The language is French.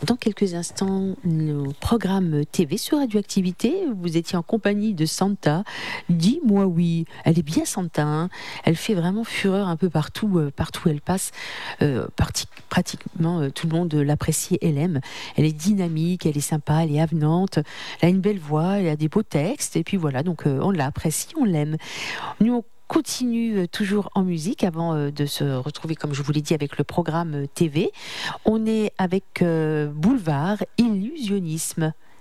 Dans quelques instants, le programme TV sur Radioactivité. Vous étiez en compagnie de Santa. Dis-moi oui. Elle est bien Santa. Hein. Elle fait vraiment fureur un peu partout, partout où elle passe. Pratiquement tout le monde l'apprécie et l'aime. Elle est dynamique, elle est sympa, elle est avenante. Elle a une belle voix, elle a des beaux textes. Et puis voilà, donc on l'apprécie, on l'aime. Nous, on continue toujours en musique avant de se retrouver, comme je vous l'ai dit, avec le programme TV. On est avec Boulevard Illusionnisme.